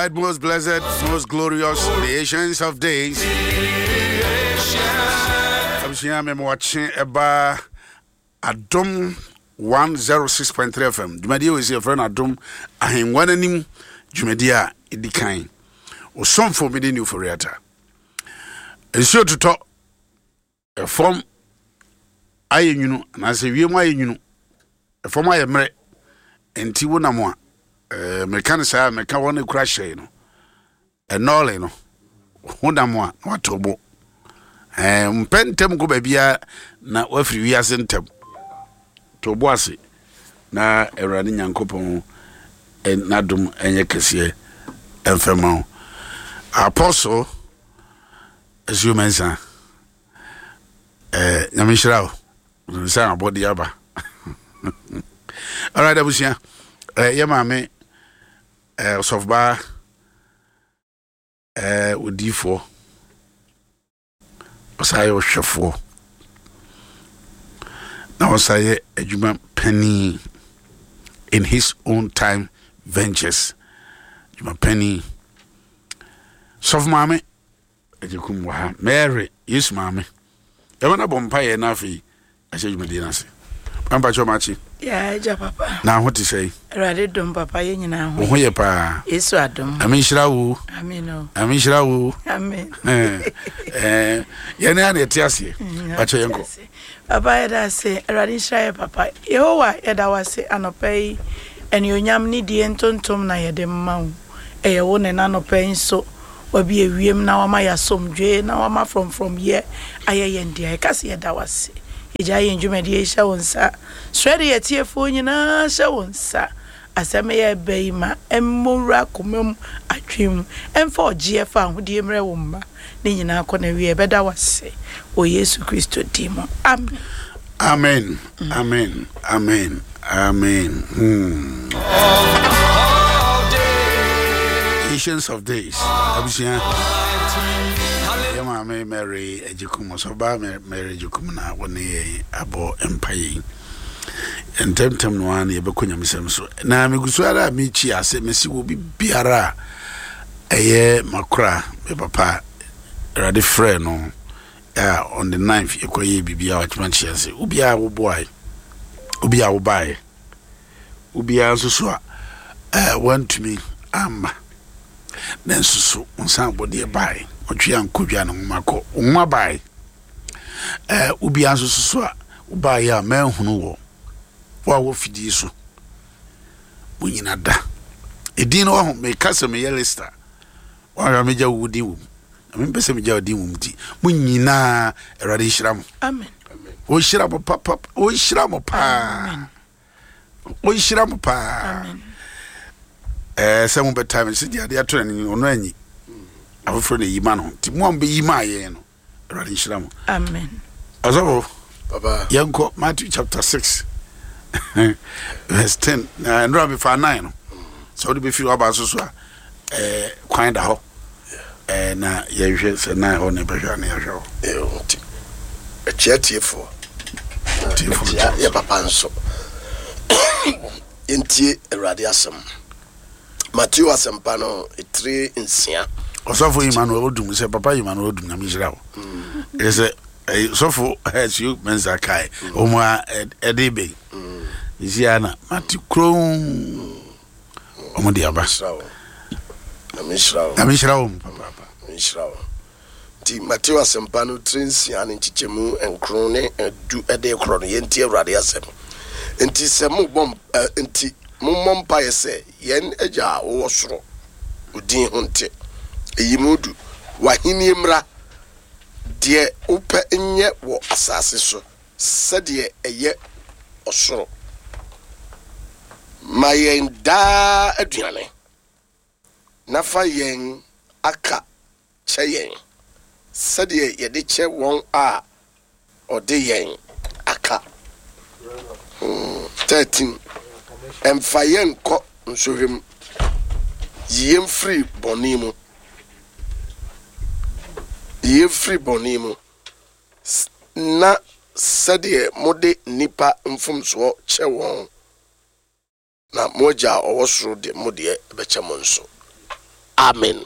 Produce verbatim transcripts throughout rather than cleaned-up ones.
right, most blessed, most glorious, the ancients of days. I'm watching about Adom one oh six point three F M. Jumedia is your friend Adom. I am one anim Jumedia Idikain. Or some for me, the new Foriata. It's sure to talk a form. I you know, and I say, we are you know, a form I am and Tiwunamwa. Mechanic say meka won crash you know enol you know hodamwa watobo eh mpentem go babia na wafri wiase ntem tobo ase na Awurade Nyankopon enadum enye kese enfema apostle esumensa eh nyamishirawo nsa abodi aba all right abusia eh yemame eh sofba eh odifo osaye ohwefo na osaye adwuma penny in his own time ventures adwuma penny sof mame ejikum wa Mary yes mame yamana bompaye na afi ahye adwuma di na se pamba chomachi ya ja papa na what to say Awurade dom papa ye nyina ho ho ye pa Yesu adom amen shira wo amen amen shira wo amen eh eh ye na na tiase acho yenko papa ye da se Awurade shira ye papa Yehowa ye da wase anopai eni onyam ni die ntontom na ye de mma e ye wo ne na anopai so wabi ewiem na wama ya somdwe na wama from from here ayeye ndia ka se ye da wase ija ye ndwumadi ye sha wonsa swede ye tiefo nyina sha wonsa aseme ye beima emmura komem atwem emfa ogie fa hodie mre wo mma ne nyina akona wie beda wase o Yesu Kristo dimo amen amen mm. amen amen amen mm. Ancients of days abusia yama me Mary ejikum so ba Mary ejikum na woni abo empaye entemtem no an ye bekonya misem so na megusu ara mi chi ase mesi wo bi biara eye makra me papa ready friend no uh, on the ninth yekoye bibia watman chiase ubia wo boy ubia wo bai ubia so so uh, want to me amma nenso so unsan body bai otwea nkodwa no mako umma bai eh ubia so so a ubai a manhunu wo wa wo fidi so munyina da edin no ho me kasa me yelista wa me ja wudi wo me pese me ja wudi wo mti munyina Awurade hyiram amen o hyiram papa o hyiram pa amen o hyiram pa amen eh se mo betime se dia dia to ni ono anyi afoforo ne yima no ti mo ambe yima ye no Awurade hyiram amen azawo baba yanko Matthew chapter six verse ten na ndra be fa nine no so de be fi oba so so eh kwan da ho eh na ye hwe se nine ho ne be hwa ne ye hwe eh oti e chiatiefo tiefo ya papa nso entie Awurade asem Matthew asempa no three nsia osofo Emmanuel odum se papa Emmanuel odum na mihira wo ese sofo has you menza kai omwa edebe isiana mati kron omodi aba na mishrawo na mishrawo papa mishrawo ti Matthew asempa no three nsia ne chichemu enkron ne du ede kro no yenti Awurade asem enti se mo bom enti mummom pa yese yen agya wo soro udin honte eyimudu wahini emra de upe nye wo asase so sede eye osoro mayen da aduane nafa yen aka cheyen sede ye de che won a ode yen aka thirteen emfayen ko nsohwem yem free bonimu yem free bonimu na sade mode nipa mfumso che won na moja owosoro de mode be che monso amen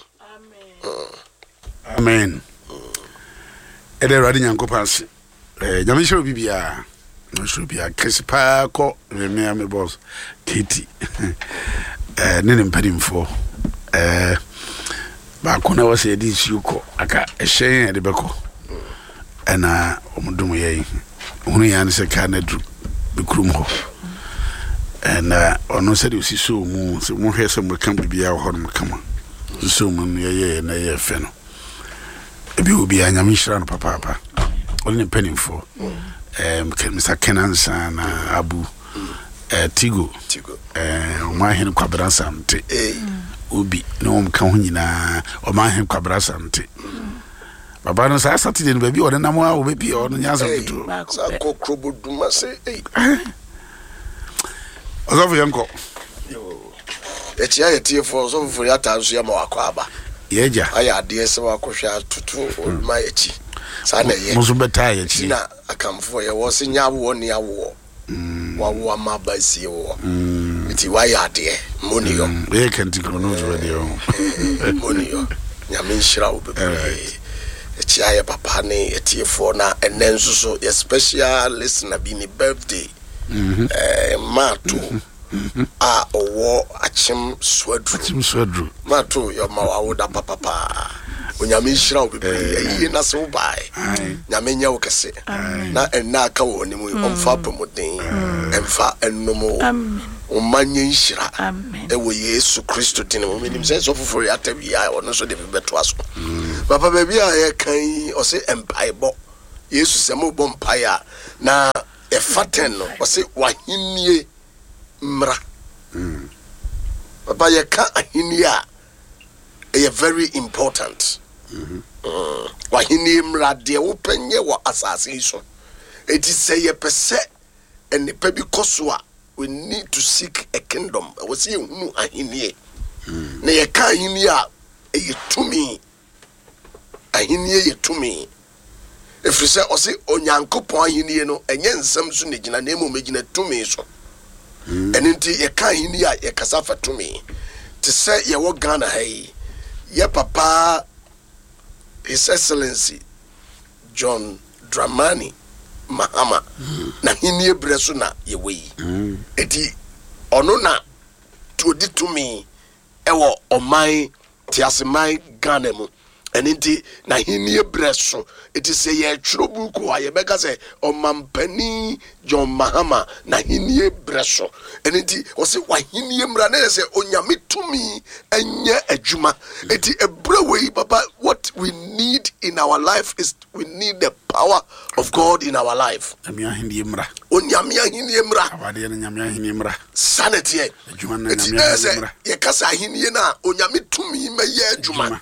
amen ede radi nyankopase eh nyame shiro bibia no shiro bia kesipa ko me ame boss titi eh nene mpadimfo eh ba ko na wase di suko aka ehyen ede beko ana omudum ye hunu yan se kanadu bikurum ho ana ono se di osiso mu se mu hwese mu kan bibia ho no kama so mu ye ye na ye fe no ebi obi anyame hira no papa papa only pennyfo em Mister Kenansa na Abu eh Tigo Tigo eh o ma hen kwabra samte eh obi no om kan ho nyina o ma hen kwabra samte baba no sa Saturday no baby o na mo a o baby o no nya samte sa ko kroboduma se eh ozo yanko yo echi aye tiefo so fufuri atanso ya ma wakwa yeja aya ade se wakohwa tutu olma echi sa na ye musu beta echi na akamfo ye wo se nya wo ne awo wa wo ma ba sie wo iti wa ya ade moniyo e kenti krono zo de o moniyo nya men shira wo bebe echi aye papa ne etiefo na enenso so ye special listener bi ni birthday eh mato a owo achim swadru achim swadru mato yo ma wa woda papa pa onyame hira wo bebe yi na so bai nyame nya wo kese na enna aka wo ni mu omfa promoting emfa ennomo amen o manye hira amen e wo Yesu Kristo din mo menim se so foforo ya tabi ya ono so de beto aso papa baby a ye kan o se empaibo Yesu se mo bom paia na e faten no o se wahinie mra mm. Papa ye ka ahini a e very important mhm mm. Wahini mra de wo penye wo asase so eti say ye pese ene pa bi koso a we need to seek a kingdom we say hunu ahini mm. Na ye ka ahini a e tumi ahini ye tumi efrise o se onyankopon ahini no enye nsam so ne gina na emo megina tumi so and inti ye kan hini a ye kasa fatumi to say ye wo Ghana hey ye papa His Excellency John Dramani Mahama mm. Na hini ebreso na ye we mm. Eti ono na to di to me ewo oman tiasemai Ghana mu eninti na hini ebreso eti say ye chrobuku a ye beka say omampani John Mahama na hini ebreso eninti o say wa hini emra na say onyame tumi enye adwuma eti ebrewe baba what we need in our life is we need the power of God in our life amia hini emra onyame hini emra abade na nyame hini emra sanity adwuma na nyame hini emra ye kasa hini na onyame tumi meye adwuma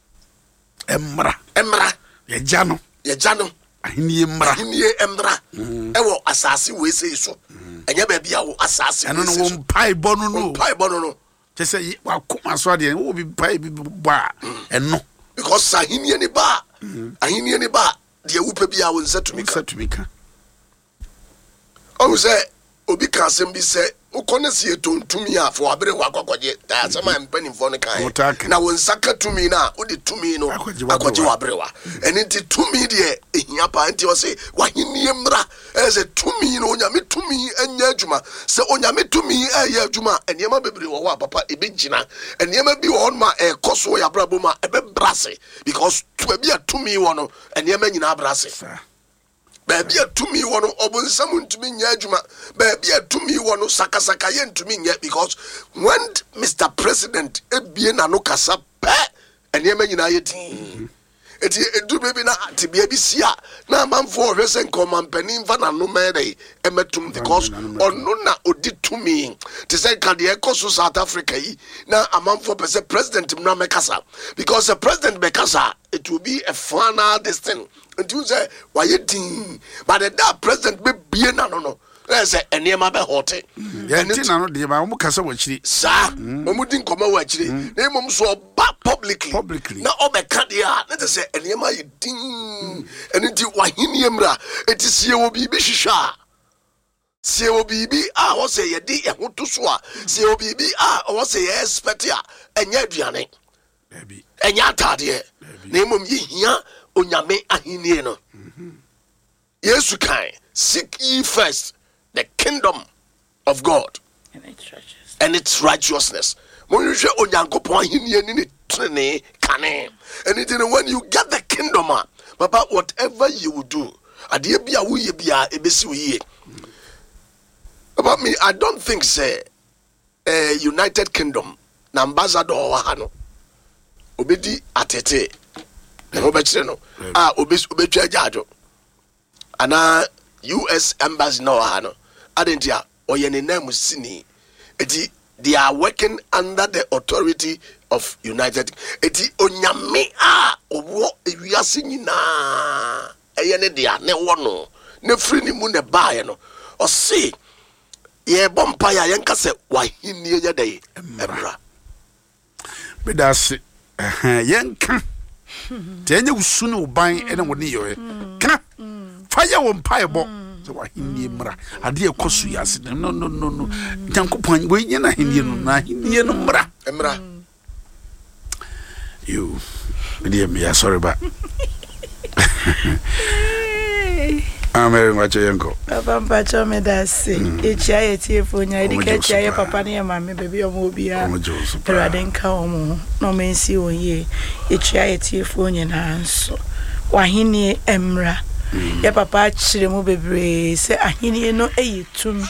emra emra ye jano ye jano ahini emra ahini emra ewo asase we sei so enye ba bia wo asase eno no wo pai bono no pai bono no je say wa koma so ade wo bi pai bi ba eno because ahini ni ba ahini ni ba de wupa bia wo nsatumika nsatumika o say obi kan sem bi say ukone sie tontumi afo abere kwa kwakwaje da sama mpani mfone kan na wonsaka tumi na odi tumi no akwaje wabere wa eniti tumi de ehia pa nti o se wahini emra eze tumi no onyame tumi enya adwuma se onyame tumi eye adwuma eniema bebre wo wa papa ebegina eniema bi wo ma e koso ya brabo ma ebe brase because to be a tumi wo no eniema nyina brase baby atumi wono obonsam ntumi nya adwuma baby atumi wono sakasaka ye ntumi nya because when Mister President ebie na no kasa pe enema nyina ye tin eti edu baby na tibia bi sia na manfo ohwese nkomampani mfa na no mere emetum because ono na odi tumi te say kade ekoso South Africa yi na amanfo pese president mna mekasa because the president mekasa it will be a final this thing until say why you think but that president be be na no no let's say eniema be hote enti na no de ba mo kasa wachiri sa mo din koma wachiri na mom so ba publicly publicly na obeka de a let's say eniema you din enti wahini emra eti sie wo bi bi hwehwa sie wo bi bi a wo say ye di e ho to so a sie wo bi bi a wo say ye expect a enya aduane enya atade na mom yehia onyame ahenie no yesu kan seek ye first the kingdom of God and its righteousness and its righteousness mon hwe onyankopon ahenie ni ne trene kane anything when you get the kingdom Papa, whatever you will do ade bia wo ye bia ebesi wo ye about me I don't think say uh, United Kingdom na ambassador wa no obedi atete na obekire no ah obesi obetwa jajo ana U S embassy no ha no adentia oye ne nam sini eti they are working under the authority of United eti onyame a owo ewiase nyina eye ne dia ne wo no ne free ni mu ne bae no o see ye bompa ya yenka se wahinie ye dey emra bedase yenka tenye usunu uban ene woni yoe ka fire wo mpae bo so wahinie mra ade ekosu yase no no no no nyankopon we nyina hinie no na hinie no mra emra you media me sorry ba Amere wacho yenko papa mpacho me dase echi ayeti efonya edika echi aye papa ne mama bebi omo obia erade nka omo no mensi onye echi ayeti efonya na nso wahini emra ya papa chire mu bebre se ahini no eyetumi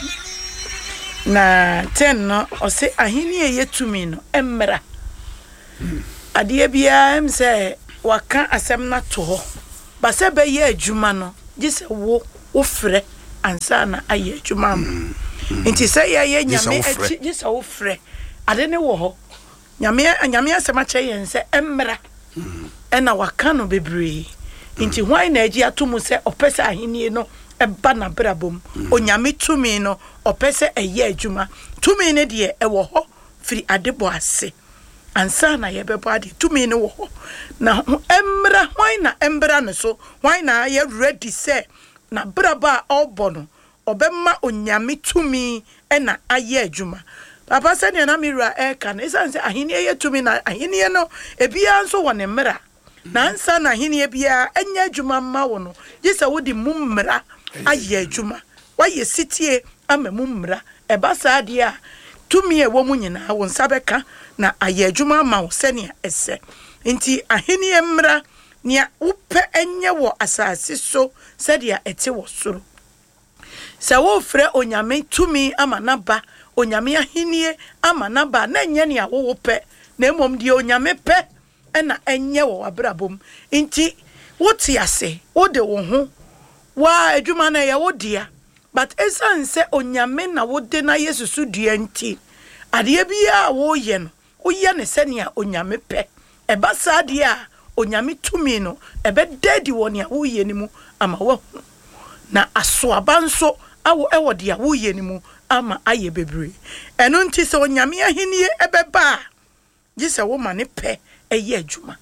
na ten no o se ahini eyetumi no emra ade bia em se waka asem na to ho ba se be ye adwuma no gise wo wo frɛ ansa na aye adwuma nti se ye ye nyame achi gise wo frɛ ade ne wo ho nyame nyame asem ache yen se emra ena waka no bebre nti hwan na agi atomu se opese ahenie no eba na brabom onyame tumi no opese eye adwuma tumi ne de e wo ho firi adebo ase ansa na yebebo ade tumi ne wo ho na emra hwan na embra ne so hwan na ye ready say na braba obo no obemma onyame tumi e na aye adwuma papa se ne na mira e kan isan se ahenie ye tumi na ahenie no ebia nso wone mra na ansa na ahenie bia enya adwuma ma wo no gisa wodi mummra aye adwuma waye sitie ama mummra e ba sa ade a tumi e wo mu nyina wo nsa beka na aye adwuma ma wo sene ese nti ahenie mra nia upe enye wo asase so sadia ete wo soro se wo frɛ onyame tumi ama na ba onyame ahenie ama na ba na enye ne wo wo pɛ na emom die onyame pɛ ena enye wo abrabom nti wo ti ase wo de wo ho wa adwuma na ye wo dia but esan se onyame na wo de na yesusu dua nti ade bia wo ye no wo ye ne senia onyame pɛ eba sa dia onyame tumi no ebe dedi woni a wo ye ni mu ama wo na asoaba nso awo ewo dia wo ye ni mu ama aye bebre eno nti se onyame ahenie ebeba gise wo ma ne pɛ eye adwuma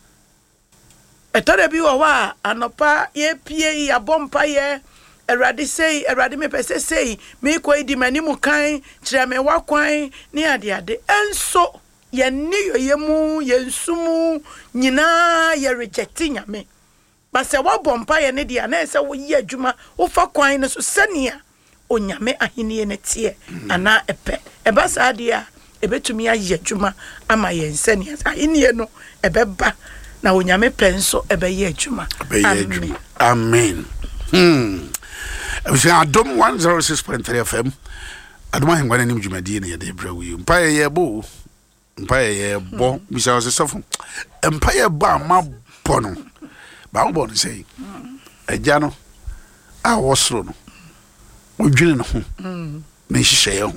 etore bi wo wa anopa ye pie ya bompa ye erade sei erade me pese sei me ko idi mani mu kan kire me wa kwan ni ade ade enso ye ni yoyemu ye nsumu nyina ye reject nyame ba se wa bompa ye ne dia na ese wo ye adwuma wo fa kwan ne so senia onyame ahenie ne tie ana epe eba sa dia ebetumi aye adwuma ama ye nsenia ahenie no ebeba na onyame penso ebe ye adwuma amen amen hmm we are dom one oh six point three F M adoma hengwana nim dwumadi ne ye de bra wi mpa ye bo mpa ye bo bi sa se sofo mpa ye ba ma bo no ba bo no sei agya no a wosoro no odwene no ho na hihye ye ho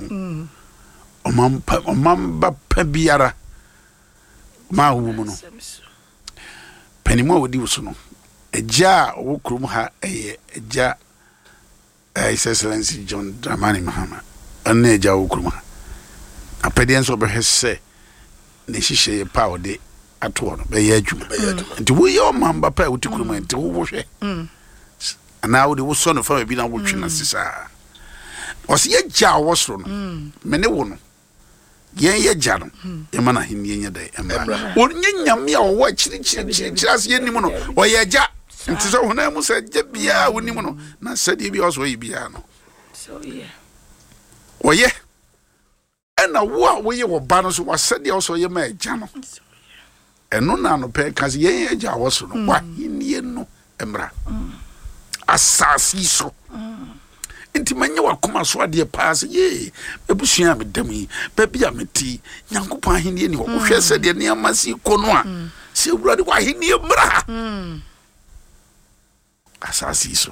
omam omam ba pa biara ma hu mu no panimo wodi wuso no agya wo krum ha eye agya His Excellency John Dramani Mahama ane agya wo krum ha apede nso be hese ne hihye ye pa ode ato no be ye adwuma nti wo ye omamba pa wo tikrum nti wo wo hwe ana wo de wo so no fa bi na wo twe na sisa o se ye gya wo soro no me ne wo no yen ye jano e mana hinni yen dai emra onye nyame a wo chiri chiri chiri as yen nimu no o ye ja nti so hona mu se ja bia wonimu no na sade bi oso yi bia no so yeah o ye ena wo a wo ye wo ba no so wa sade oso ye ma ja no eno na no pe kasi yen ye ja wo so no wa hinni no emra asasi so nti manya wakoma so ade pass ye ebusua me dam yi ba bia meti nyankopon ahenie ni wo hwe se de ne amasi kono a se wurade wa ahenie mra asasi so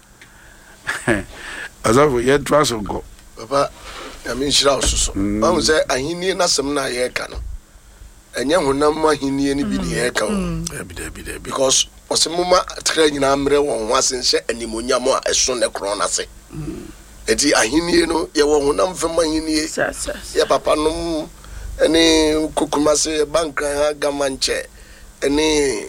azafu ye traso nko papa ya me nshira ososo ba wo se ahenie na sem na ye ka no enye honam ahenie ni bi ne ye ka o bi da bi da because osemuma tra nyina mre won ho asenhye animonyam a eso ne kron na se eti ahenie no ye wo honam fam ahenie ye papa no ene kokuma se banka ha gamanche ene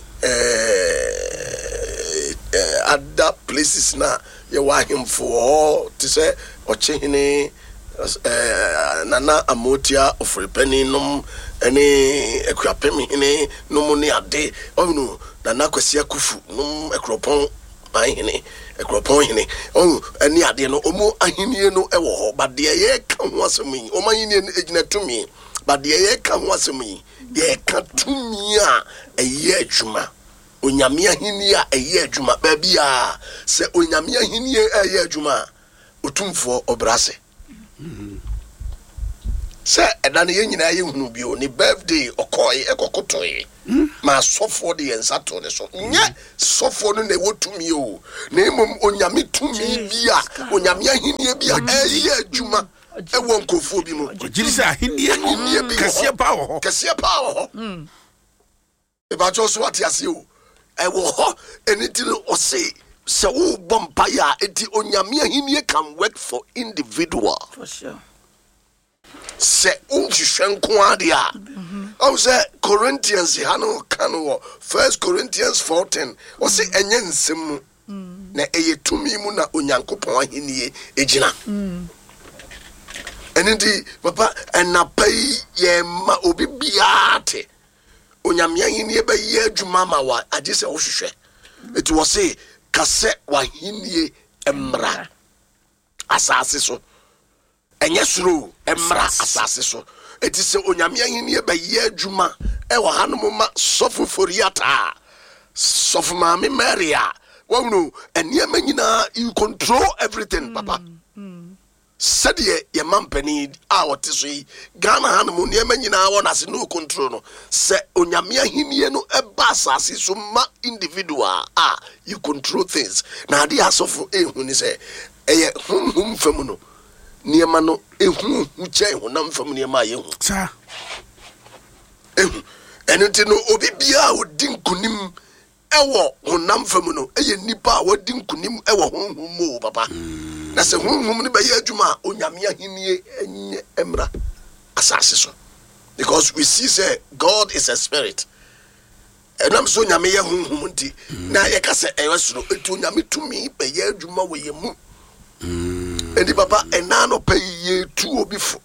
eh other places na ye wa himfo ho ti se ochehene eh nana amotia ofrepani nom ene ekuapemi hene nom ne ade onu nana kwasi akufu nom ekropon ahene ekropon hene oh ani ade no omo ahenie no ewo ho bade ye ka ho asemi omo ahenie no ejina tumi bade ye ka ho asemi ye ka tumi a eye adwuma onyame ahenie a eye adwuma ba bia se onyame ahenie eye adwuma otumfo obrase se edane ye nyina ye hunu bio ni birthday okoy ekokotoy ma sofo de ensato ne so nye sofo no ne wotumi o na emom onyame tumi bia onyame ahenie bia eye adwuma ewo nkofo bi mo ogirisa ahenie no kase pa ho kase pa ho mm e ba jo so ati ase o ewo ho enitiri o se se wo bompa ya enti onyame ahenie can work for individual for sure se unhwehwenko ade a o se Corinthians hanu kanu First Corinthians fourteen o se enye nsem na eye tumi mu na onyankopon ahenie ejina enindi papa enapai ye ma obi biate onyame ahenie ba ye adwuma ma wa age se wo hwehwe eti wo se kase wa ahenie emra asase so enye suru emra asase so eti se onyame ahenie ba ye adwuma e wa hanom ma sofu foriata sofu ma me maria wonu eniema nyina you control everything papa said ye ye mampani a wote so yi Ghana hanom niema nyina wona se no control no se onyame ahenie no eba asase so ma individual ah you control things na ade asofu ehu ni se eye humhum fam no niema no ehu hu chai honam fam niema yehu sa ehu enunti no obi bia odi nkunim ewo honam fam no eye nipa wodi nkunim ewo honhum mo papa na se honhum ne ba ye adwuma onyame ahenie enye emra asase so because we see say God is a spirit enam so nyame ye honhum nti na ye ka se ewe suro etu onyame tumi ba ye adwuma wo ye mu edi papa enano pe ye tu obi fo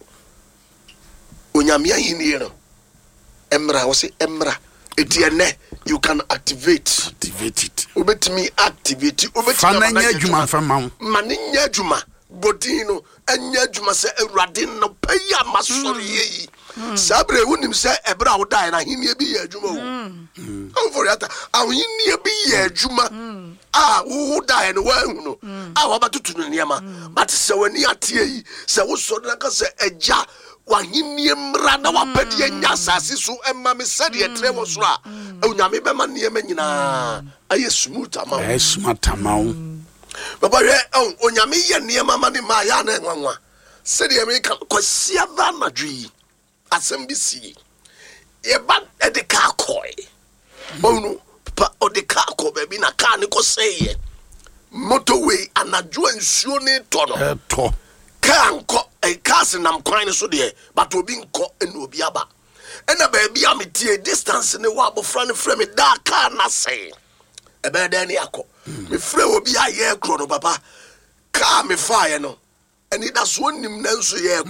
onyame ahenie no emra wo se emra eti ene you can activate activate it obetimi activate obetimi fana nya adwuma fama mane nya adwuma body no anya adwuma se awurade no paya masori yi sabre wonim se ebra wo dai na henie bi ye adwuma wo o for yata ahenie bi ye adwuma ah wo dai no wa hu no ah wa batutu no niam but se wani atie yi se wo so na ka se eja wahenie mra na wapede nya asase so emma me sade etre wo so a onyame be ma niam nyina aye smooth ama aye smooth ama baba ye onyame ye niam ama ni ma ya na nwanwa sade me ka kwasia da na dwi asem bi si ye ba e de ka koy onu pa o de ka ko be bi na ka ni ko seye motorway anadwo nsuo ni to no e to kanko e cars nam kwan so de but obi nko ena obi aba ena ba bia metie distance ne wa abofra ne frɛ me da car na sei e be da ni akɔ me frɛ obi aye kro no papa car me fire no eni da so nim na nso ye kɔ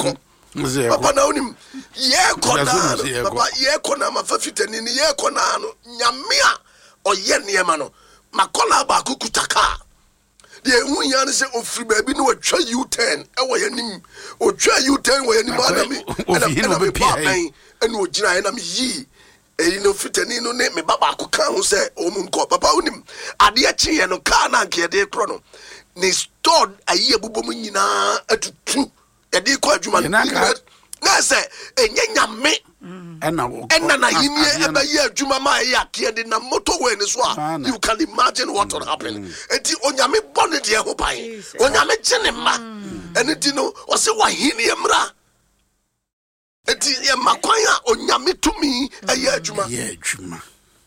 papa na onim ye kona papa ye kona ma fafitani ni ye kona no nyame a oye niema no makola ba kukutaka de hu ya ne se ofiri ba bi no watwa U ten e wo yanim otwa U ten wo yanim adami na me pa ben ene ogina e na me yi e no fitani no ne me baba akuka ho se o mu nko papa onim ade a chi ye no ka na nke de kro no ni stored ayi abubom nyina atutu e de ko adwuma na se enye nyame ena ena na yini e ba ye adwuma ma e ake de na motorway ni so a you can imagine what will happen enti onyame bone de ho ban onyame gene ma ene di no o se wahini emra enti ye makwan a onyame tumi e ye adwuma ye adwuma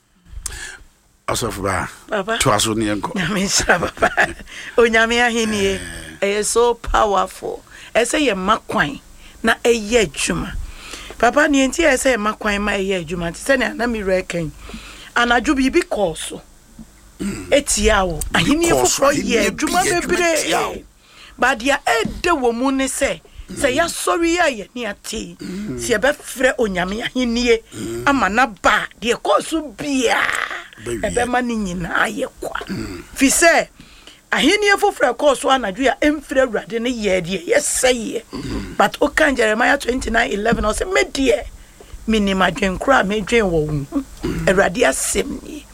asofu ba Papa to aso ne enko nyame sha papa onyame ahini e so powerful e say ye makwan na e ye adwuma papa ni enti e say makwan ma e ye adwuma ti se na mi reckon anadwo bibi course etia wo ahini foforo ye adwuma bebre ba dia e de wo mu ne se se ya sorry ya ye ni ati se be frɛ onyame ahini ama na ba de course bia ebe ma ni nyina ye kwa fi se ahini foforo course anadwo ya emfrɛ awurade ne ye de ye seye but o kan Jeremiah twenty-nine eleven o se me de minima dwen kra me dwen wo wu awurade asem ni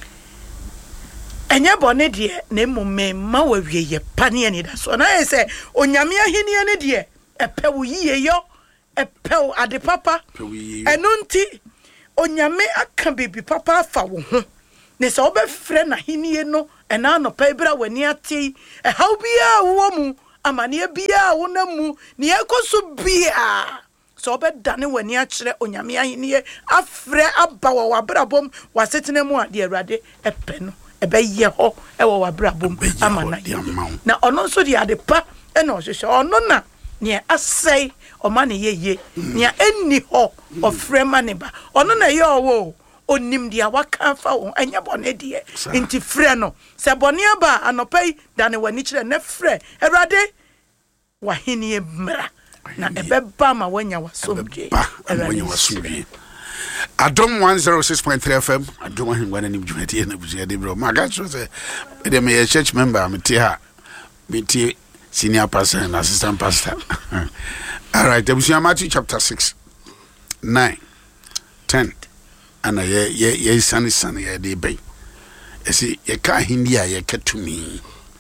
enye bone de na emome ma wawie ye pane ani da so na ye se onyame ahini ne de epe wo yiye yo epe wo ade papa eno nti onyame aka bibi papa afa wo ho ne se obefre na ahini no ena no pa ibra wani ati e haw bia wo mu amane bia wo na mu ne ekoso bia so obedane wani a kire onyame ahini afre aba wo wabrabom wasetene mu ade awurade epe no ebe ye ho e wo wabrabom amana na ono nso di ade pa e na ohwehwe ono na ne asai o ma ne yeye ne enni ho ofre ma ne ba ono na ye owo onim dia waka fa wo anya bone die nti frɛ no se bone aba anopai dane wani kire ne frɛ awurade wahini mra na ebeba ma wanya wasomdwe wanya wasomdwe Adom one oh six point three F M Adom ahengwana ni bjumati na bjumati de bro ma ga so se e me church member me ti ha me ti senior pastor and assistant pastor. All right, Matthew chapter six, nine, ten, and a ye ye ye sunny sunny a day bay. You see, ye can't India, ye cut to me.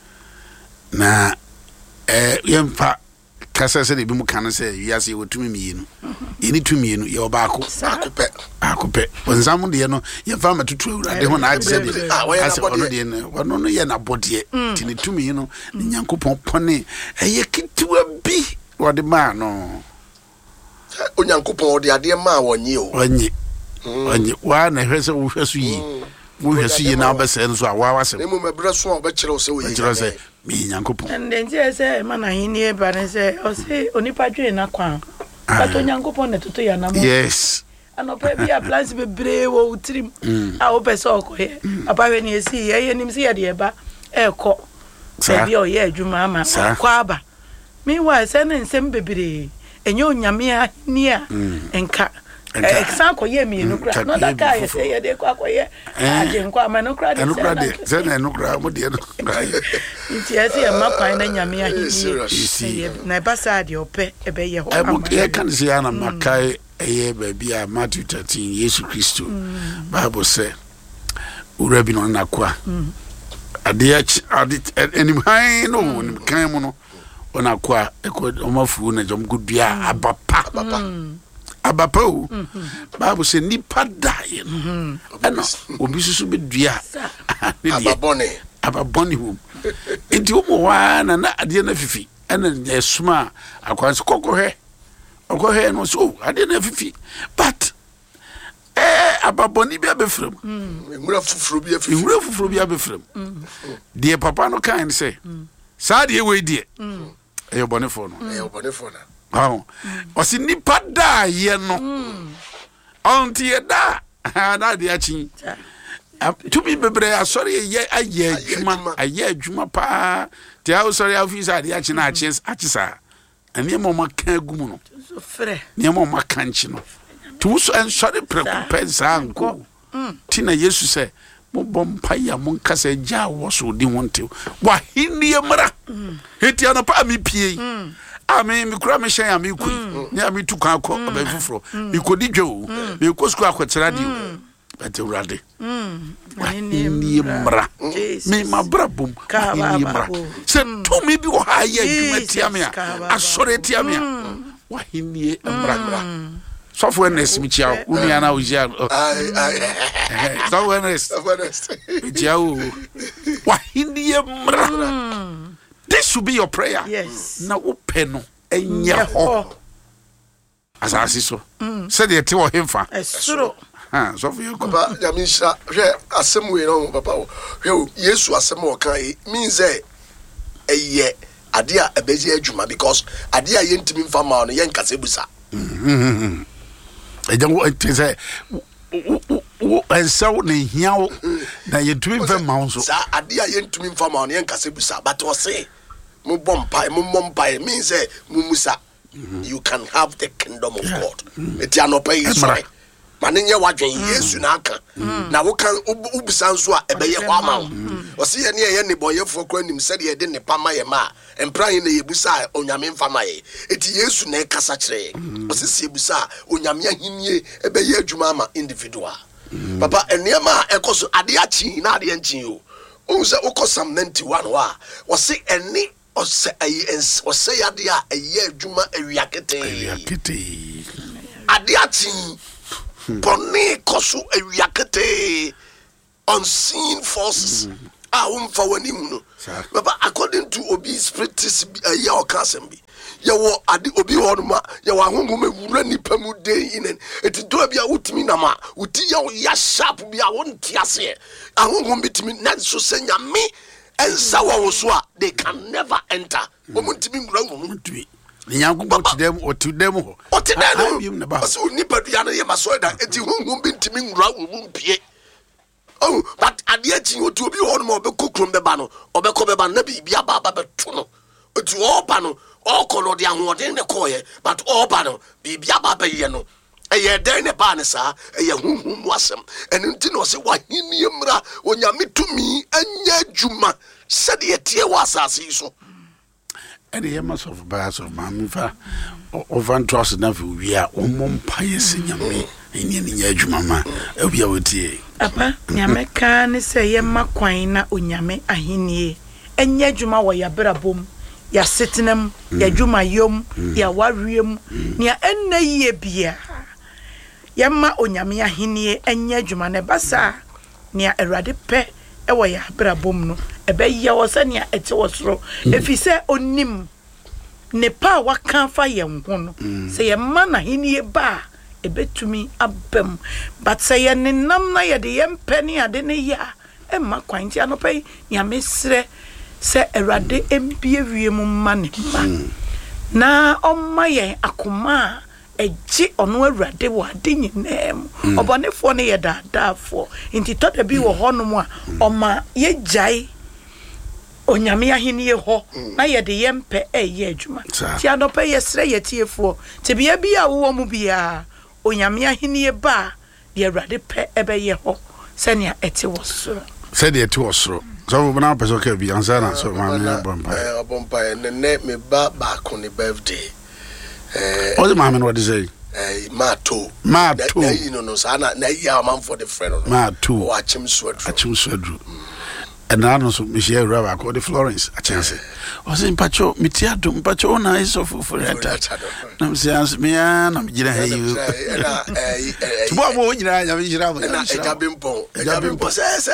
Na eh, yempa Kasa said, Bimu can say, yes, you to me, you need to me, your back, Akupe, Akupe. When someone, you know, your farmer to true, I don't I said, I said, already, one only an about ye, till to me, you know, Yanko Pony, a ye kid to a bee, or the man, no. Unyanko Pony, the idea ma one you, one ye, one ye, one, I heard so we we have seen our sense, so I was a breast one, but you say, me, Yanko. And then say, man, I hear, but I say, oh, say, only Padre na kwa. But on Yanko Pony to tell you, yes. And no baby, I plan to be brave or trim. I hope I saw here. About when you see, I am see a dear ba, a cock. Say, oh, yeah, Jumama, Quaba. Meanwhile, sending some baby, and you, Yamia, near, and cat. Example, ye me no cry. No that guy say they kwa kwa ye. I didn't kwa man no cry. No cry. Say no cry. What dey no cry. Nti ase e makwan na nyame ahini. Na ba sa de ope e be ye ho. I can see ana makai eye ba bia Matthew thirteen Yesu Kristo. Bible say urabi no na kwa. Ade ade enim han no nim kan mu no ona kwa e ko omafu na jom gudua abapa abapa. Abapo Bible say nipa die no ana obi susu be dua ababone ababone hu enti wo wa na na ade na fifi ana esuma akwanso kokohe okohe no so ade na fifi but eh ababone bia be frem nwura fufuro bia fifi nwura fufuro bia be frem de papa no kan say sa de we die e bone fo no e bone fo na oh osi nipa da ye no onti ye da na de achi to be bebre asori ye aye adwuma aye adwuma pa ti ha sorry officer de achi na achi achi sa ene mo ma kan gumu no so frɛ niam ma kanchi no to so en sori preku pensanko tina yesu sɛ mo bom paya mo nkasa gya wo so di wonte wa hinie mra heti ana pa mi pie ami mi kura me hyen ami ku ni ami tu kan akọ ba fufuro mi kodi dwo mi ko sku akwetera di ate urade wa hinie mra me mabra bom hinie mra se to mi bi wo ha ye adwuma tiame a asore tiame a wa hinie mra mra Software nest michia uniana ujia software nest michia wa hindi mra. This should be your prayer. Yes. Na upeno enye ho asasi so said the te wo hemfa esuro ha so for you papa yamisha hwe asem we no papa hwe Yesu asem wo kan means eh eye ade a ebeji adwuma because ade a yentimi mfa ma no yen kase busa mhm ejango tese wo ensaw ne hiawo na yentumi mfa ma so sa ade a yentumi mfa ma no yen kase busa but wo say mo bompa mo mompa means eh mumusa you can have the kingdom of God eti anopa Yesu manenye wadwen Yesu na aka na wo kan ubisa nso a ebeye ho ama wo se ye ne ye ne boyefo kwa nim se de ne pama ye ma empra ye na yebusa onyame mfama ye eti Yesu na ekasa kire wo se se yebusa onyame ahinie ebeye adwuma ama individual papa eniema ekoso ade achi na ade anchi o o se ukosam ninety-one wa wo se eni o se ayi o se yade a eye adwuma awiakete awiakete ade achi Boni kosu ewiakete unseen forces ah umfa wani mu but according to obi spiritus ya okasem bi ya wo ade obi honuma ya wa honhom ewura nipa mu den inen eti do bia wutimi na ma uti ya ya sharp bia wonti ase ahonhom bitimi na so senya me ensa wo so a they can never enter omuntimi ngura wo mu Nyangu go to them or to them ho. O te dem no. Aso nipa dua no ye maso da enti honhom bintimi nwura wo mu mpie. Oh, but ade achi otu obi ho no mo be kokrom beba no, obekọ beba na bibia ba ba beto no. Otu oba no, okolo de ahoden ne koye, but oba no, bibia ba ba ye no. Eye den ne ba ne sa, eye honhom wasem. Enu nti no se wa hinie mra, onyame tumi anya dwuma, se de tie wa asase so. And the emas of bass of Mamifa or Van Tross enough, we are on pious in me, in any age, mamma, we are with ye. Papa, Yameka, say, Yamma Quina, Unyame, Ahinie, and Yajuma, where ya better boom, ya sitting ya juma yum, ya warrium, near any ye beer. Yamma, Unyame, Ahinie, and Yajuma nebasa, near a radipe, a way ya better boom no. Ebe ya wasanya ete wasro efi se onim ne pa waka fa ye ho no se ye mana hini ba ebetumi abem but se ye nenam na ye de ye mpani ade ne ya e ma kwanti anopai ya mesre se erade empie wiem ma ne ba na omma ye akoma eji ono awurade wo ade nyinam obonefo ne ye daadafo nti toda bi wo honom a oma ye jai onyame ahinie ho na ye de yempe eye adwuma ti adopa yesre yetiefo ti bia bia wo mu bia onyame ahinie ba de awurade pe ebe ye ho senia ete wosoro said ete wosoro so we na person ka bi ansa na so ma me bompa eh bompa ne ne me ba ba ko ne birthday eh o de ma me no de say eh mato mato na no no sa na na ya man for the friend no mato o achim swedru achim swedru and I know so Michelle Rava called the Florence a chance. Was in Pacho, Mitiado, Pacho, nice of for that. I'm saying, me, I'm Gina. What would you have? I've been born. I've been possessed.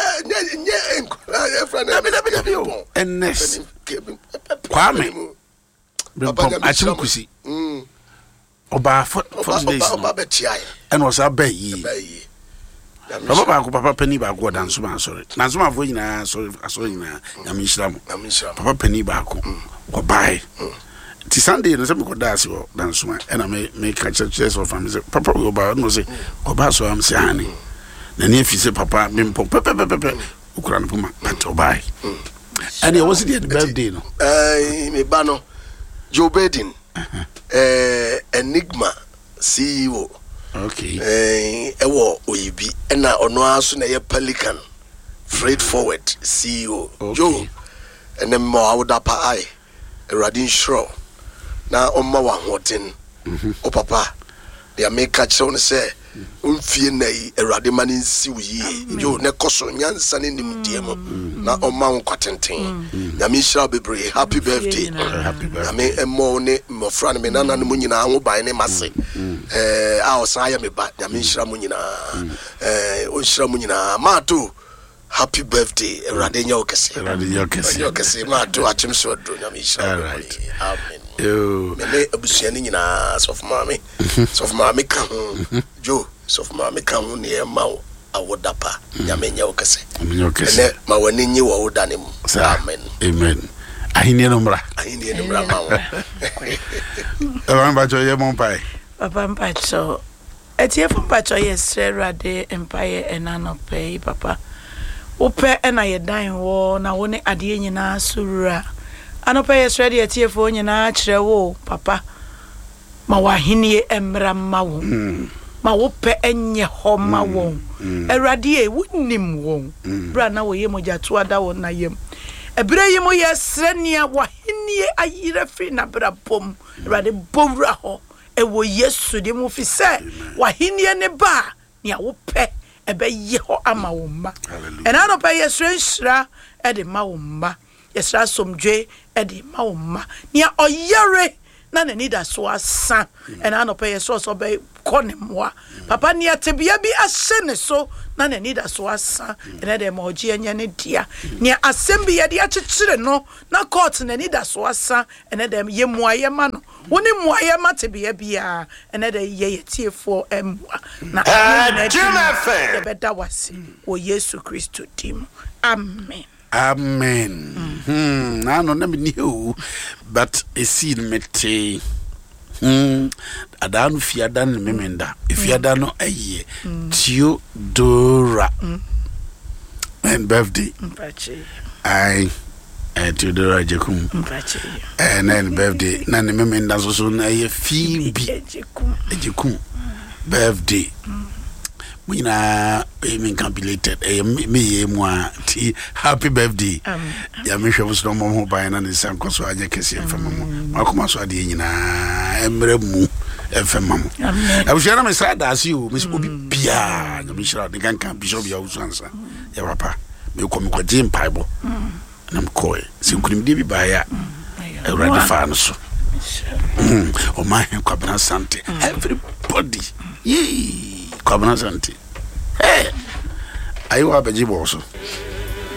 And next, Kwame, I took Kusi. Oba for days, and was a bay. Papa papa penny ba go dan so ma sorry na so ma fo nyina sorry aso nyina ya me hira mo papa penny ba ko go buy ti Sunday no se me go dance wo dan so ma e na me me ka churches of family papa go ba no say go ba so am se hani na ne fi se papa me mpo pepe pepe ukura no puma but go buy and it was the birthday no eh me ba no Joe Biden eh Enigma C E O. Okay. Eh ewo oyibi na ono aso na ye Pelican Freight Forward C E O. Okay. Joe ene mo awda pa ai Radin Shro na omma wa hoten. Mhm. O papa dia make catch on say umfie na yi Erade mani nsi wuyi jo ne koso nyansa ne nimdie mo na omma wo kwatenten na me shira bebre happy birthday Happy birthday. na me emo ne mofra ne me nana ne munyina ho ban ne mase eh a osan ya me ba na me shira munyina eh o shira munyina ma to happy birthday Erade nya okese Erade nya okese nya okese ma to achim so do na me shira amen yo me abusuani nyina sof mami sof mami ka ho jo sof mami ka ho ne ma awoda pa nyame nya okese nya okese ne ma wani nyi wo woda ne mu amen amen ahini no mra ahini no mra ma wo ewan ba cho ye mon pai papa mpacho etie fo mpacho yesre Erade empire enano pay papa upe ena yedan wo na woni ade nyina surura anopa yesre de etie fo nyina kire wo papa ma wahenie emra ma wo ma wo pe enye ho ma wo Erade e wunim wo bra na wo ye moja to ada wo na yem ebere yi mo yesre nia wahenie ayire fi na bra bom Erade bowra ho e wo Yesu de mo fi se wahenie ne ba nia wo pe ebe ye ho ama wo ma ena no pe yesre nshira e de ma wo ma yesra somdwe e de ma wo ma nia oyere na na nida so asa ena no pe yesro so be konemwa papa nia tebia bi ahye ne so na na nida so asa ena de ma oje anya ne dia nia assembly ye de akyekyere no na court na nida so asa ena de ye muaye ma no woni muaye ma tebia bia ena de ye yetiefo emwa na ye beda wase o Yesu Kristo dim amen. Amen. Mm. Hmm. I don't know new, but a seed mete. Hmm. Adanu fiadan memenda. If you adano a year, Theodora and birthday. I. Theodora Jekum. And then birthday. None memenda so soon. I Phoebe Jekum. Birthday. We na aiming compilated a me moi tea happy birthday. Ya me shall no more by an san coso I guess from Makuma Swadi in a embremu FM. I was share my side as you, Miss Ubi Pia, the Michelle, the Ganka Bishop Yasansa, your papa, me come with Jim Bible, and I'm coy, so couldn't be by a ready fans. Oh, my Cabana Sante, everybody, yee. Kwabena Santi. Hey, ayo abeji boso.